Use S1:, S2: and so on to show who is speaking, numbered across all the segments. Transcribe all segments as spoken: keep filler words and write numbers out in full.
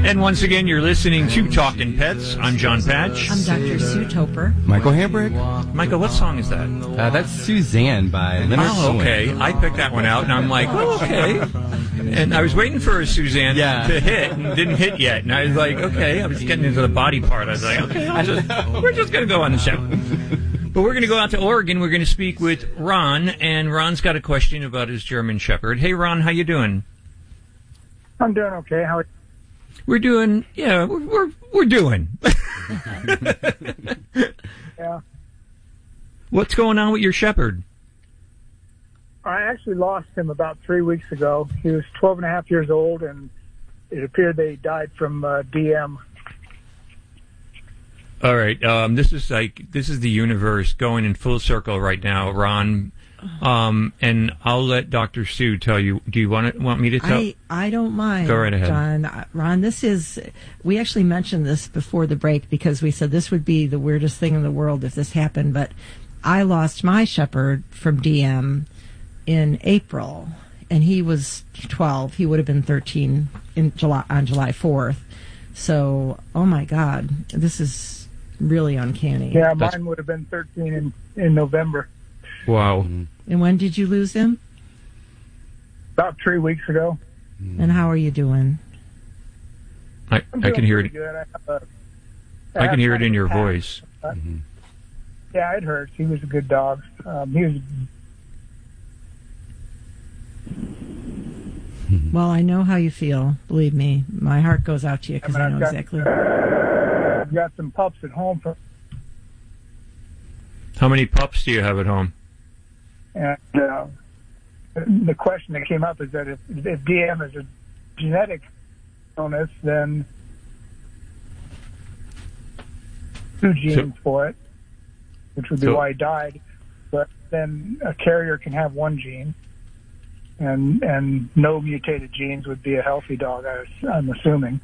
S1: And once again, you're listening to Talking Pets. I'm John Patch.
S2: I'm Doctor Sue Toper.
S3: Michael Hambrick.
S1: Michael, what song is that?
S3: Uh, that's Suzanne by Leonard
S1: Oh,
S3: Cohen.
S1: okay. I picked that one out, and I'm like, oh, okay. And I was waiting for a Suzanne
S3: Yeah.
S1: to hit, and it didn't hit yet. And I was like, okay. I was getting into the body part. I was like, okay, I'll just, we're just going to go on the show. But we're going to go out to Oregon. We're going to speak with Ron, and Ron's got a question about his German Shepherd. Hey, Ron, how you doing?
S4: I'm doing okay. How?
S1: We're doing, yeah, we're we're, we're doing.
S4: Yeah.
S1: What's going on with your Shepherd?
S4: I actually lost him about three weeks ago. He was twelve and a half years old, and it appeared that he died from uh, D M.
S1: All right, um, this is like this is the universe going in full circle right now, Ron. Um, and I'll let Doctor Sue tell you. Do you want to, want me to tell?
S2: I, I don't mind.
S1: Go right ahead,
S2: John. Ron, this is. We actually mentioned this before the break because we said this would be the weirdest thing in the world if this happened. But I lost my Shepherd from D M in April, and he was twelve. He would have been thirteen in July on July fourth. So, oh my God, this is really uncanny.
S4: Yeah,
S1: That's-
S4: mine would have been thirteen in, in November.
S1: Wow.
S2: And when did you lose him?
S4: About three weeks ago.
S2: And how are you doing?
S1: I,
S4: I'm
S1: I
S4: doing
S1: can hear
S4: pretty
S1: it.
S4: good. I, have a,
S1: I can
S4: have
S1: hear it
S4: kind
S1: in
S4: of
S1: your
S4: a pack.
S1: voice.
S4: Uh, Yeah, it hurts. He was a good dog. Um, he was.
S2: Well, I know how you feel. Believe me, my heart goes out to you because
S4: I
S2: I
S4: mean,
S2: know
S4: I've got-
S2: exactly.
S4: I've got some pups at home, from,
S1: How many pups do you have at home?
S4: and uh, the question that came up is that if, if D M is a genetic illness, then two genes for it, which would be
S1: So-
S4: why he died. But then a carrier can have one gene, and and no mutated genes would be a healthy dog. I was, I'm assuming.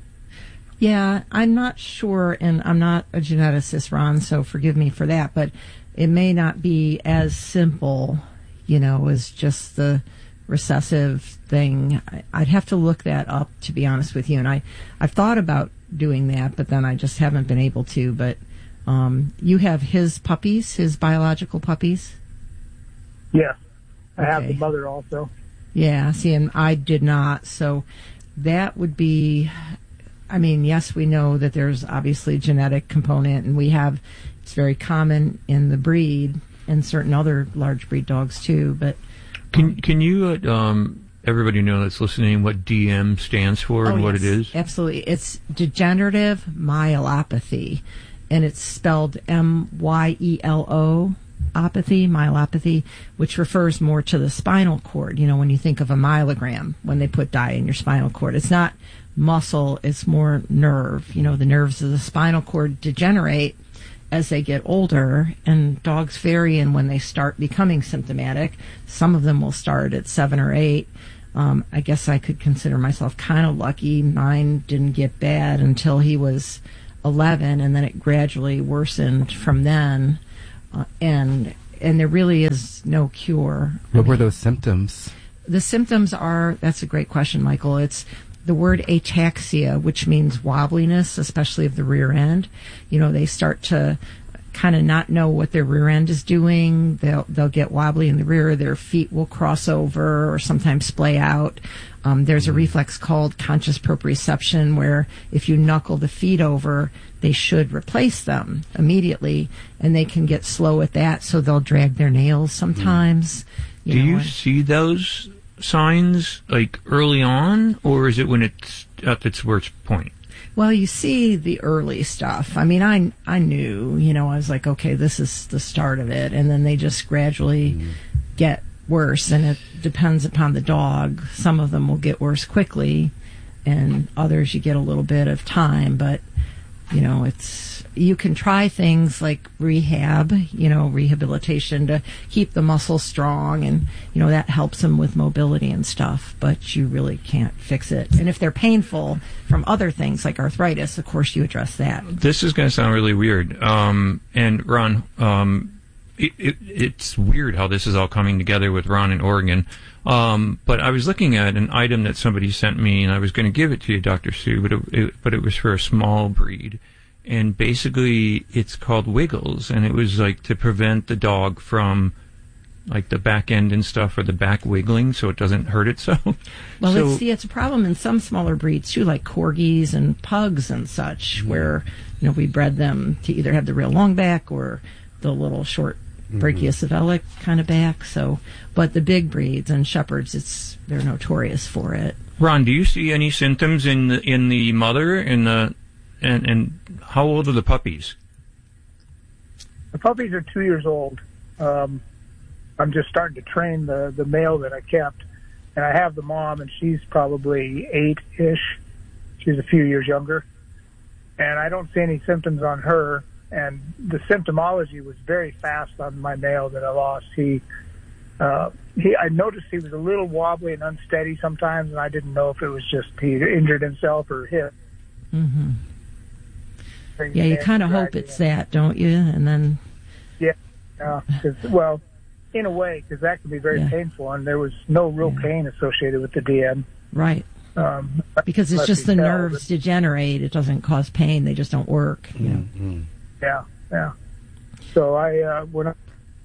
S2: Yeah, I'm not sure, and I'm not a geneticist, Ron, so forgive me for that, but it may not be as simple, you know, as just the recessive thing. I- I'd have to look that up, to be honest with you, and I, I've thought about doing that, but then I just haven't been able to. But um, you have his puppies, his biological puppies?
S4: Yes, I have
S2: Okay.
S4: the mother also.
S2: Yeah, see, and I did not. So that would be, I mean, yes, we know that there's obviously a genetic component, and we have, it's very common in the breed and certain other large breed dogs too. But
S1: Can can you let um, everybody know that's listening what D M stands for and
S2: oh,
S1: what
S2: yes,
S1: it is?
S2: Absolutely. It's degenerative myelopathy, and it's spelled M Y E L O. Opathy, myelopathy, which refers more to the spinal cord. You know, when you think of a myelogram, when they put dye in your spinal cord, it's not muscle, it's more nerve. You know, the nerves of the spinal cord degenerate as they get older, and dogs vary in when they start becoming symptomatic. Some of them will start at seven or eight. Um, I guess I could consider myself kind of lucky. Mine didn't get bad until he was eleven, and then it gradually worsened from then. Uh, and and there really is no cure.
S3: What were those symptoms?
S2: The symptoms are, that's a great question, Michael. It's the word ataxia, which means wobbliness, especially of the rear end. You know, they start to kind of not know what their rear end is doing. They'll they'll get wobbly in the rear. Their feet will cross over or sometimes splay out. Um, there's a reflex called conscious proprioception, where if you knuckle the feet over, they should replace them immediately, and they can get slow at that, so they'll drag their nails sometimes. You
S1: Do
S2: know,
S1: you
S2: and-
S1: see those signs like early on, or is it when it's at its worst point?
S2: Well, you see the early stuff. I mean, I I knew, you know, I was like, okay, this is the start of it, and then they just gradually mm. get worse, and it depends upon the dog. Some of them will get worse quickly, and others you get a little bit of time, but you know, it's you can try things like rehab, you know, rehabilitation to keep the muscles strong, and you know that helps them with mobility and stuff, but you really can't fix it. And if they're painful from other things like arthritis, of course you address that.
S1: This is going to sound really weird. Um, and Ron, um, it, it, it's weird how this is all coming together with Ron in Oregon. Um, but I was looking at an item that somebody sent me, and I was going to give it to you, Doctor Sue, but it, it, but it was for a small breed. And basically, it's called Wiggles, and it was like to prevent the dog from like the back end and stuff, or the back wiggling, so it doesn't hurt itself.
S2: Well,
S1: so,
S2: it's, see, it's a problem in some smaller breeds too, like corgis and pugs and such, where, you know, we bred them to either have the real long back or the little short brachiocephalic kind of back. So, but the big breeds and shepherds, it's they're notorious for it.
S1: Ron, do you see any symptoms in the, in the mother in the and and how old are the puppies?
S4: The puppies are two years old. Um, I'm just starting to train the, the male that I kept. And I have the mom, and she's probably eight-ish. She's a few years younger. And I don't see any symptoms on her. And the symptomology was very fast on my male that I lost. He, uh, he, I noticed he was a little wobbly and unsteady sometimes, and I didn't know if it was just he injured himself or hit.
S2: Mm-hmm. Yeah, you kind of hope it's that, don't you? And then...
S4: Yeah, uh, cause, well, in a way, because that can be very yeah. painful, and there was no real yeah. pain associated with the D M.
S2: Right.
S4: Um,
S2: because it's just the tell, nerves but, degenerate. It doesn't cause pain. They just don't work. You know?
S3: Mm-hmm.
S4: Yeah, yeah. So I, uh, when I...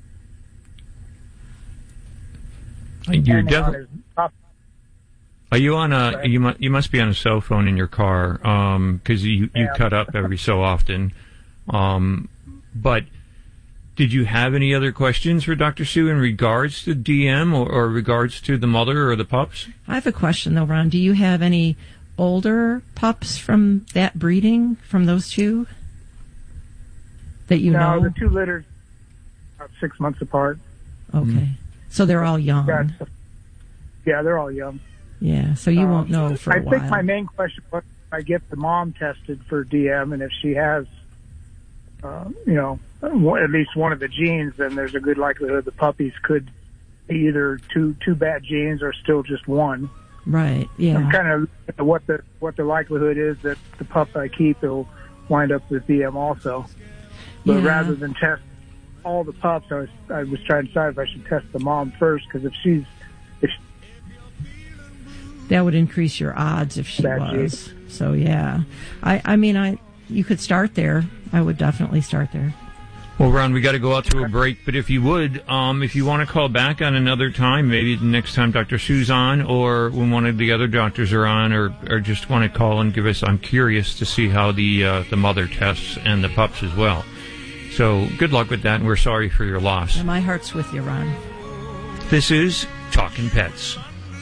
S1: You're definitely... Are you on a? You must you must be on a cell phone in your car, um, because you you
S4: yeah.
S1: cut up every so often. Um, but did you have any other questions for Doctor Sue in regards to D M or, or regards to the mother or the pups?
S2: I have a question though, Ron. Do you have any older pups from that breeding, from those two that you
S4: no,
S2: know?
S4: No, the two litters about six months apart.
S2: Okay, mm. so they're all young.
S4: Yeah, yeah, they're all young.
S2: Yeah, so you um, won't know for a
S4: I
S2: while.
S4: I think my main question was if I get the mom tested for D M, and if she has, uh, you know, at least one of the genes, then there's a good likelihood the puppies could be either two two bad genes or still just one.
S2: Right. Yeah.
S4: I'm kind of what the what the likelihood is that the pup I keep will wind up with D M also. But
S2: yeah.
S4: rather than test all the pups, I was I was trying to decide if I should test the mom first, because if she's if she,
S2: that would increase your odds if she
S4: Bad
S2: was. Gene. So yeah, I I mean I you could start there. I would definitely start there.
S1: Well, Ron, we got to go out to a break, but if you would, um, if you want to call back on another time, maybe the next time Doctor Sue's on, or when one of the other doctors are on, or, or just want to call and give us. I'm curious to see how the uh, the mother tests and the pups as well. So good luck with that, and we're sorry for your loss.
S2: And my heart's with you, Ron.
S1: This is Talking Pets.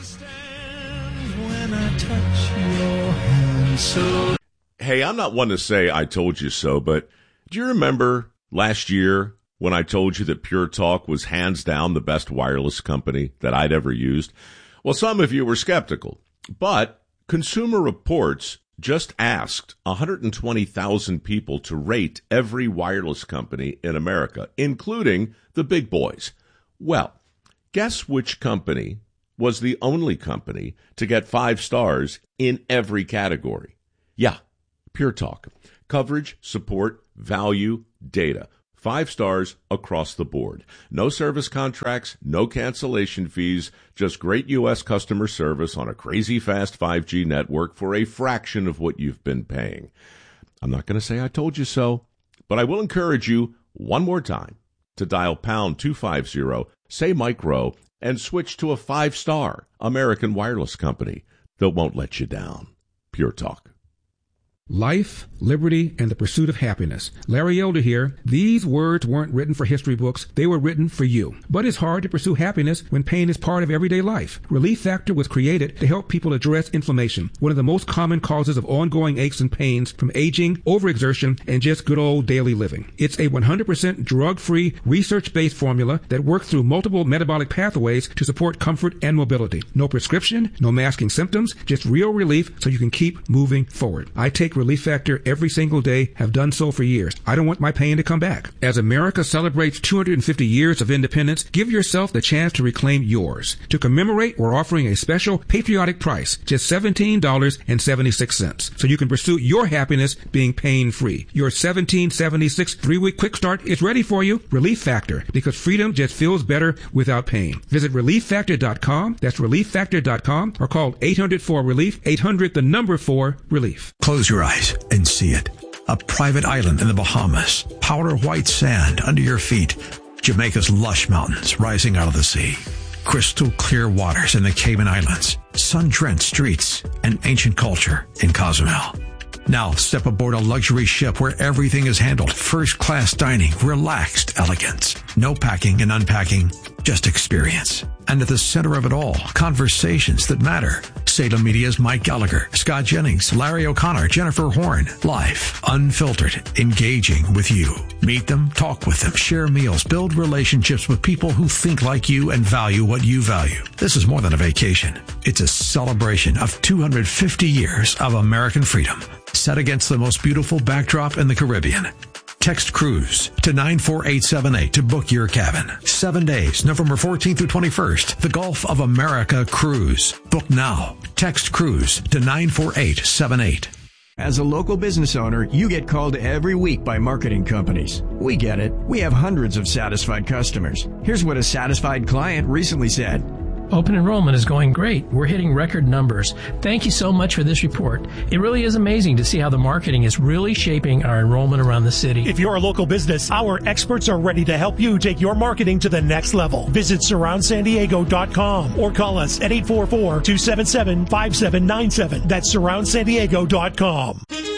S5: Hey, I'm not one to say I told you so, but do you remember last year when I told you that Pure Talk was hands down the best wireless company that I'd ever used? Well, some of you were skeptical, but Consumer Reports just asked one hundred twenty thousand people to rate every wireless company in America, including the big boys. Well, guess which company was the only company to get five stars in every category? Yeah, Pure Talk. Coverage, support, value, data. Five stars across the board. No service contracts, no cancellation fees, just great U S customer service on a crazy fast five G network for a fraction of what you've been paying. I'm not going to say I told you so, but I will encourage you one more time to dial pound two fifty, say Mike Rowe, and switch to a five-star American wireless company that won't let you down. Pure Talk.
S6: Life, liberty, and the pursuit of happiness. Larry Elder here. These words weren't written for history books. They were written for you. But it's hard to pursue happiness when pain is part of everyday life. Relief Factor was created to help people address inflammation, one of the most common causes of ongoing aches and pains from aging, overexertion, and just good old daily living. It's a one hundred percent drug-free, research-based formula that works through multiple metabolic pathways to support comfort and mobility. No prescription, no masking symptoms, just real relief so you can keep moving forward. I take take Relief Factor every single day, have done so for years. I don't want my pain to come back. As America celebrates two hundred fifty years of independence, give yourself the chance to reclaim yours. To commemorate, we're offering a special patriotic price, just seventeen dollars and seventy-six cents, so you can pursue your happiness being pain-free. Your seventeen seventy-six three-week quick start is ready for you. Relief Factor, because freedom just feels better without pain. Visit relief factor dot com. That's relief factor dot com, or call eight hundred four relief, eight hundred the number four relief.
S7: Close your eyes and see it. A private island in the Bahamas, powder white sand under your feet, Jamaica's lush mountains rising out of the sea, crystal clear waters in the Cayman Islands, sun-drenched streets, and ancient culture in Cozumel. Now step aboard a luxury ship where everything is handled first-class dining, relaxed elegance. No packing and unpacking, just experience. And at the center of it all, conversations that matter. Salem Media's Mike Gallagher, Scott Jennings, Larry O'Connor, Jennifer Horn. Live, unfiltered, engaging with you. Meet them, talk with them, share meals, build relationships with people who think like you and value what you value. This is more than a vacation. It's a celebration of two hundred fifty years of American freedom, set against the most beautiful backdrop in the Caribbean. Text cruise to nine four eight seven eight to book your cabin. Seven days, November fourteenth through twenty-first. The Gulf of America cruise. Book now. Text cruise to nine four eight seven eight.
S8: As a local business owner, you get called every week by marketing companies. We get it. We have hundreds of satisfied customers. Here's what a satisfied client recently said.
S9: Open enrollment is going great. We're hitting record numbers. Thank you so much for this report. It really is amazing to see how the marketing is really shaping our enrollment around the city.
S10: If you're a local business, our experts are ready to help you take your marketing to the next level. Visit surround san diego dot com or call us at eight four four, two seven seven, five seven nine seven. That's surround san diego dot com.